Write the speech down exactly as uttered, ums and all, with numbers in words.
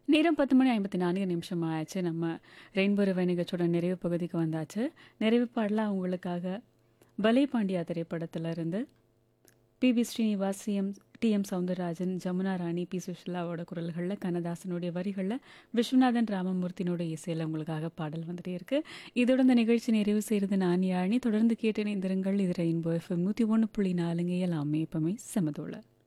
நேரம் பத்து மணி ஐம்பத்தி நான்கு நிமிஷம் ஆயாச்சு. நம்ம ரெயின்போ ரிவை நிகழ்ச்சியோட நிறைவு பகுதிக்கு வந்தாச்சு. நிறைவு பாடலாம் உங்களுக்காக பலே பாண்டியா திரைப்படத்திலிருந்து B B Srinivas, CM D M Soundararajan, Jamuna ராணி, பி சுஷிலாவோட குரல்களில், கண்ணதாசனுடைய வரிகளில், விஸ்வநாதன் ராமமூர்த்தினோட இசையில் உங்களுக்காக பாடல் வந்துட்டே இருக்கு. இதோட இந்த நிகழ்ச்சி நிறைவு செய்கிறது நான் யாழினி. தொடர்ந்து கேட்டு இணைந்திருங்கள். இது ரெயின்போ எஃப்எம் நூற்றி ஒன்று புள்ளி நாலுங்க எல்லாமே எப்பவுமே செமதோள.